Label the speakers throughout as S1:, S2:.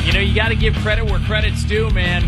S1: You know, you got to give credit where credit's due, man.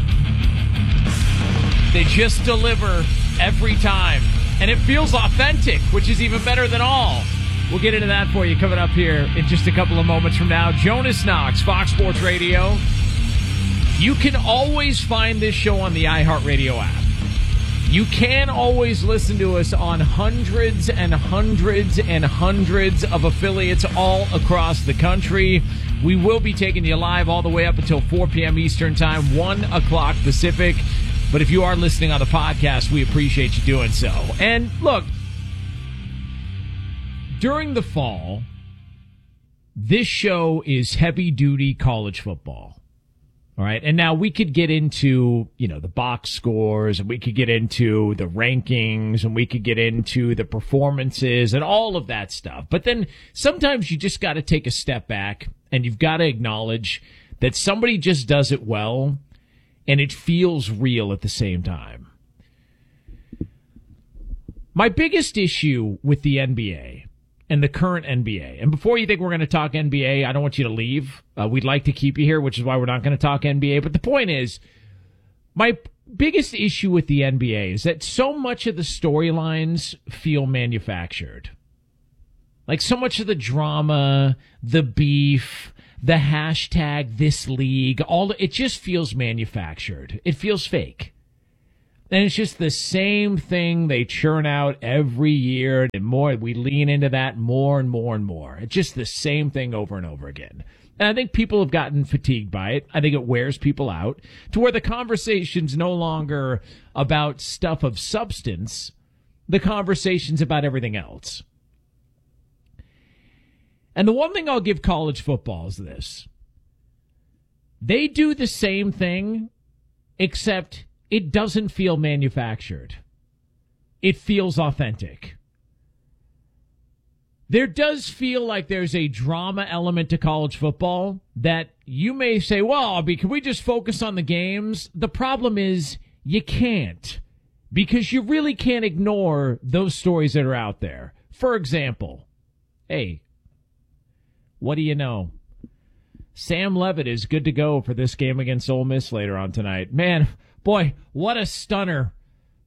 S1: They just deliver every time. And it feels authentic, which is even better than all. We'll get into that for you coming up here in just a couple of moments from now. Jonas Knox, Fox Sports Radio. You can always find this show on the iHeartRadio app. You can always listen to us on hundreds and hundreds and hundreds of affiliates all across the country. We will be taking you live all the way up until 4 p.m. Eastern Time, 1 o'clock Pacific. But if you are listening on the podcast, we appreciate you doing so. And look, during the fall, this show is heavy-duty college football. All right, and now we could get into, you know, the box scores, and we could get into the rankings, and we could get into the performances and all of that stuff. But then sometimes you just got to take a step back, and you've got to acknowledge that somebody just does it well, and it feels real at the same time. My biggest issue with the NBA and the current NBA. And before you think we're going to talk NBA, I don't want you to leave. We'd like to keep you here, which is why we're not going to talk NBA. But the point is, my biggest issue with the NBA is that so much of the storylines feel manufactured. Like so much of the drama, the beef, the hashtag this league, it just feels manufactured. It feels fake. And it's just the same thing they churn out every year. And more, we lean into that more and more and more. It's just the same thing over and over again. And I think people have gotten fatigued by it. I think it wears people out to where the conversation's no longer about stuff of substance. The conversation's about everything else. And the one thing I'll give college football is this. They do the same thing, except it doesn't feel manufactured. It feels authentic. There does feel like there's a drama element to college football that you may say, well, can we just focus on the games? The problem is you can't, because you really can't ignore those stories that are out there. For example, hey, what do you know? Sam Leavitt is good to go for this game against Ole Miss later on tonight. Man, boy, what a stunner.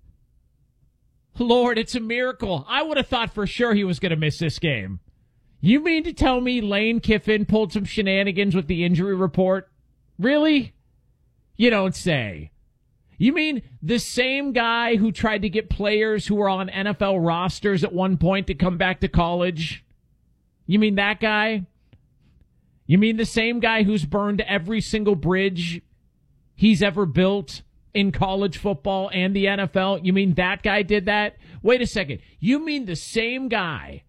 S1: Lord, it's a miracle. I would have thought for sure he was going to miss this game. You mean to tell me Lane Kiffin pulled some shenanigans with the injury report? Really? You don't say. You mean the same guy who tried to get players who were on NFL rosters at one point to come back to college? You mean that guy? You mean the same guy who's burned every single bridge he's ever built in college football and the NFL? You mean that guy did that? Wait a second. You mean the same guy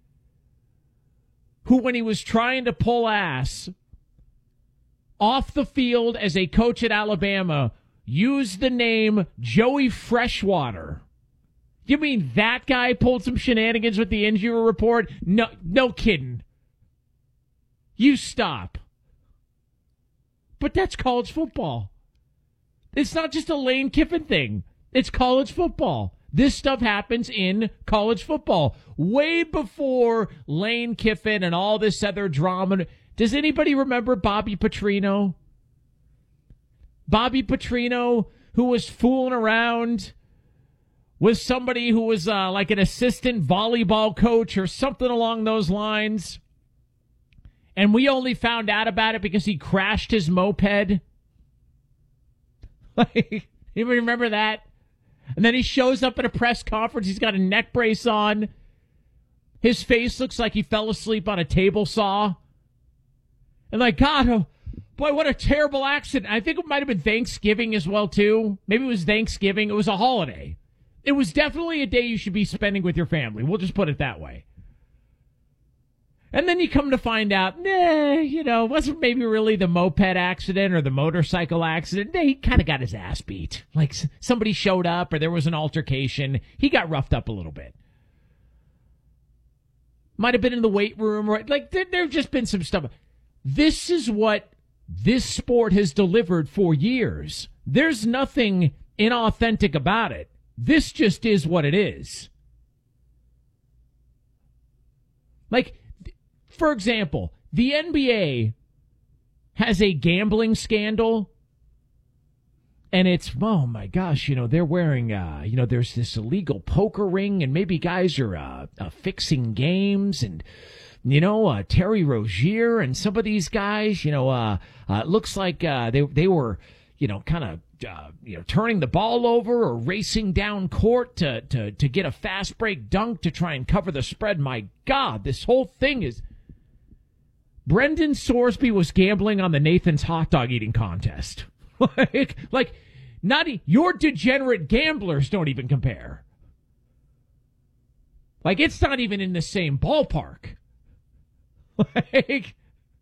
S1: who, when he was trying to pull ass off the field as a coach at Alabama, used the name Joey Freshwater? You mean that guy pulled some shenanigans with the injury report? No kidding. You stop. But that's college football. It's not just a Lane Kiffin thing. It's college football. This stuff happens in college football. Way before Lane Kiffin and all this other drama. Does anybody remember Bobby Petrino? Bobby Petrino, who was fooling around with somebody who was like an assistant volleyball coach or something along those lines. And we only found out about it because he crashed his moped. Like, you remember that? And then he shows up at a press conference. He's got a neck brace on. His face looks like he fell asleep on a table saw. And like, God, oh, boy, what a terrible accident. I think it might have been Thanksgiving as well, too. Maybe it was Thanksgiving. It was a holiday. It was definitely a day you should be spending with your family. We'll just put it that way. And then you come to find out, it wasn't maybe really the moped accident or the motorcycle accident. He kind of got his ass beat. Like somebody showed up or there was an altercation. He got roughed up a little bit. Might have been in the weight room. Or, like there have just been some stuff. This is what this sport has delivered for years. There's nothing inauthentic about it. This just is what it is. Like, for example, the NBA has a gambling scandal. And it's, oh my gosh, they're wearing, there's this illegal poker ring, and maybe guys are fixing games, and, Terry Rozier and some of these guys, it looks like they were, kind of, turning the ball over or racing down court to get a fast break dunk to try and cover the spread. My God, this whole thing is. Brendan Sorsby was gambling on the Nathan's hot dog eating contest. like, not your degenerate gamblers don't even compare. Like, it's not even in the same ballpark. Like,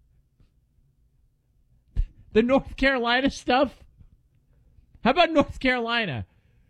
S1: the North Carolina stuff. How about North Carolina?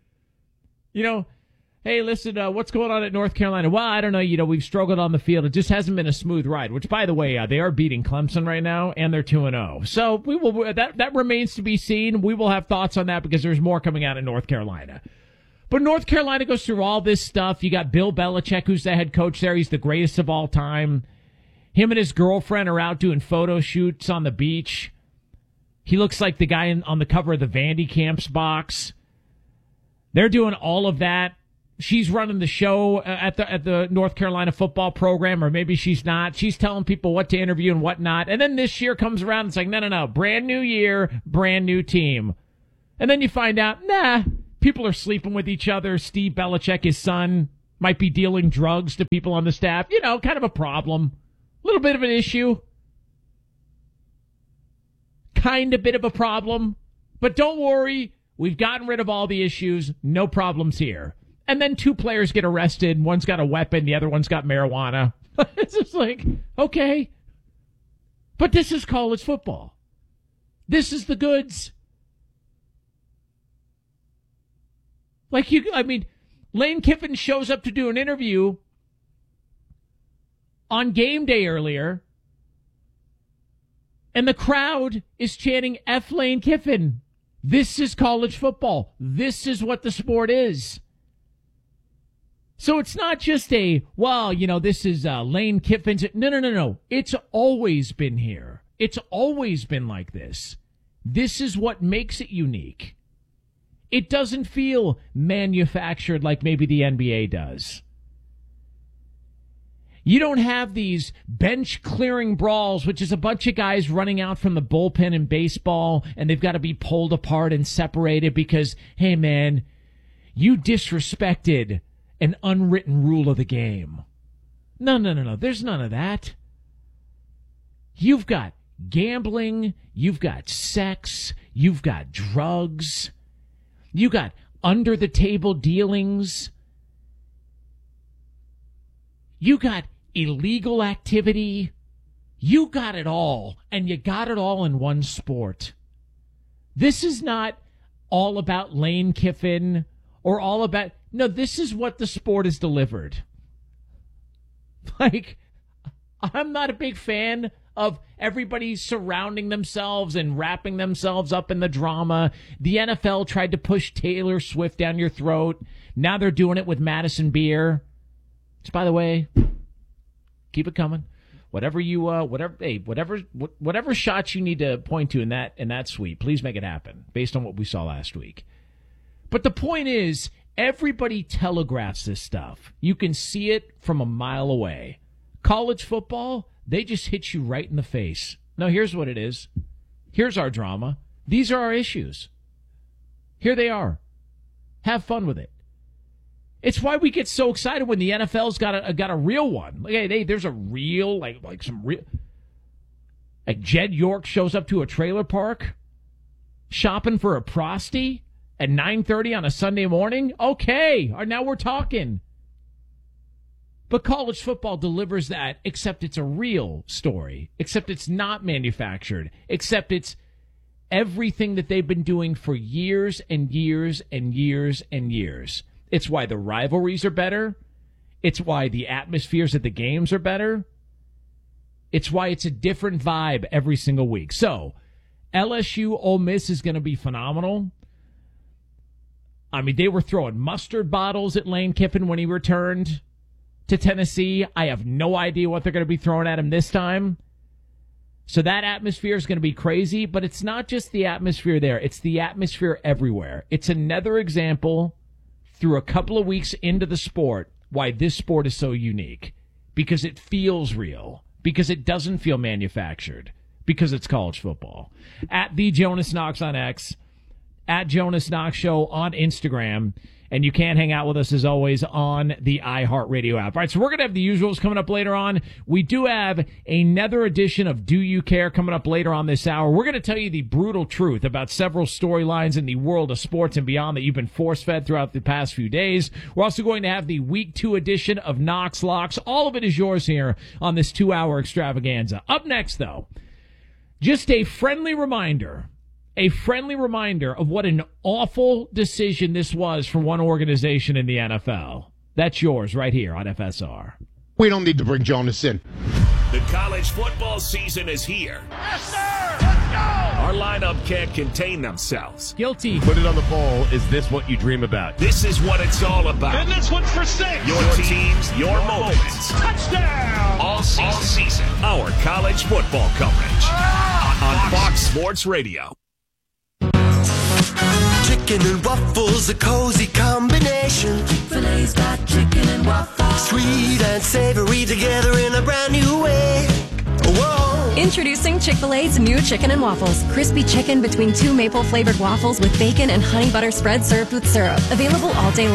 S1: Hey, listen, what's going on at North Carolina? Well, I don't know. We've struggled on the field. It just hasn't been a smooth ride, which, by the way, they are beating Clemson right now, and they're 2-0. So we will. That remains to be seen. We will have thoughts on that because there's more coming out of North Carolina. But North Carolina goes through all this stuff. You got Bill Belichick, who's the head coach there. He's the greatest of all time. Him and his girlfriend are out doing photo shoots on the beach. He looks like the guy on the cover of the Vandy Camps box. They're doing all of that. She's running the show at the North Carolina football program, or maybe she's not. She's telling people what to interview and what not. And then this year comes around and it's like, no. Brand new year, brand new team. And then you find out, people are sleeping with each other. Steve Belichick, his son, might be dealing drugs to people on the staff. Kind of a problem. A little bit of an issue. Kind of bit of a problem. But don't worry. We've gotten rid of all the issues. No problems here. And then 2 players get arrested. One's got a weapon. The other one's got marijuana. It's just like, okay. But this is college football. This is the goods. Lane Kiffin shows up to do an interview on game day earlier, and the crowd is chanting F Lane Kiffin. This is college football. This is what the sport is. So it's not just this is Lane Kiffin's. No. It's always been here. It's always been like this. This is what makes it unique. It doesn't feel manufactured like maybe the NBA does. You don't have these bench clearing brawls, which is a bunch of guys running out from the bullpen in baseball, and they've got to be pulled apart and separated because, hey, man, you disrespected an unwritten rule of the game. No. There's none of that. You've got gambling. You've got sex. You've got drugs. You got under-the-table dealings. You got illegal activity. You got it all, and you got it all in one sport. This is not all about Lane Kiffin or all about... No, this is what the sport is delivered. I'm not a big fan of everybody surrounding themselves and wrapping themselves up in the drama. The NFL tried to push Taylor Swift down your throat. Now they're doing it with Madison Beer. Which, by the way, keep it coming. Whatever shots you need to point to in that suite, please make it happen based on what we saw last week. But the point is, everybody telegraphs this stuff. You can see it from a mile away. College football, they just hit you right in the face. No, here's what it is. Here's our drama. These are our issues. Here they are. Have fun with it. It's why we get so excited when the NFL's got a real one. There's a real, like some real... Like Jed York shows up to a trailer park shopping for a prosty at 9:30 on a Sunday morning. Okay, now we're talking. But college football delivers that, except it's a real story, except it's not manufactured, except it's everything that they've been doing for years and years and years and years. It's why the rivalries are better. It's why the atmospheres at the games are better. It's why it's a different vibe every single week. So, LSU Ole Miss is going to be phenomenal. I mean, they were throwing mustard bottles at Lane Kiffin when he returned to Tennessee. I have no idea what they're going to be throwing at him this time. So that atmosphere is going to be crazy, but it's not just the atmosphere there. It's the atmosphere everywhere. It's another example through a couple of weeks into the sport why this sport is so unique. Because it feels real. Because it doesn't feel manufactured. Because it's college football. At the Jonas Knox on X. At Jonas Knox Show on Instagram. And you can hang out with us, as always, on the iHeartRadio app. All right, so we're going to have the usuals coming up later on. We do have another edition of Do You Care coming up later on this hour. We're going to tell you the brutal truth about several storylines in the world of sports and beyond that you've been force-fed throughout the past few days. We're also going to have the Week 2 edition of Knox Locks. All of it is yours here on this 2-hour extravaganza. Up next, though, just a friendly reminder of what an awful decision this was for one organization in the NFL. That's yours right here on FSR.
S2: We don't need to bring Jonas in.
S3: The college football season is here.
S4: Yes, sir! Let's go!
S3: Our lineup can't contain themselves.
S1: Guilty.
S5: Put it on the poll. Is this what you dream about?
S3: This is what it's all about.
S4: And this one's for 6.
S3: Your teams, your moments.
S4: Touchdown!
S3: All season. Our college football coverage on Fox Sports Radio.
S6: Chicken and waffles, a cozy combination.
S7: Chick-fil-A's got chicken and waffles.
S6: Sweet and savory together in a brand new way. Whoa!
S8: Introducing Chick-fil-A's new chicken and waffles. Crispy chicken between 2 maple-flavored waffles with bacon and honey butter spread served with syrup. Available all day long.